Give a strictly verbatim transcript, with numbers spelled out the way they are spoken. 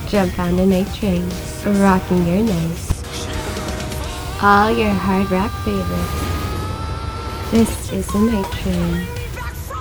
Jump on the night train, rocking your night. All your hard rock favorites. This is the Night Train.